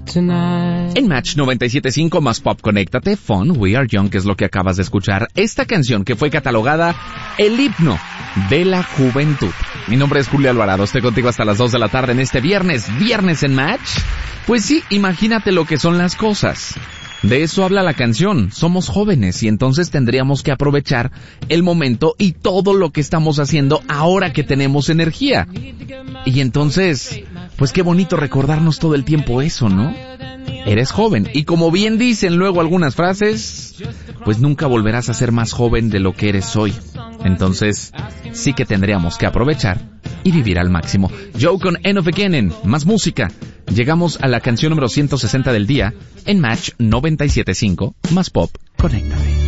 En Match 97.5 más Pop, conéctate, Fun, We Are Young, que es lo que acabas de escuchar. Esta canción que fue catalogada el himno de la juventud. Mi nombre es Julio Alvarado, estoy contigo hasta las 2 de la tarde en este viernes en Match. Pues sí, imagínate lo que son las cosas. De eso habla la canción, somos jóvenes y entonces tendríamos que aprovechar el momento y todo lo que estamos haciendo ahora que tenemos energía. Y entonces, pues qué bonito recordarnos todo el tiempo eso, ¿no? Eres joven y como bien dicen luego algunas frases, pues nunca volverás a ser más joven de lo que eres hoy. Entonces, sí que tendríamos que aprovechar y vivir al máximo. Joe con End of Beginning, más música. Llegamos a la canción número 160 del día en Match 97.5 más Pop, conéctate.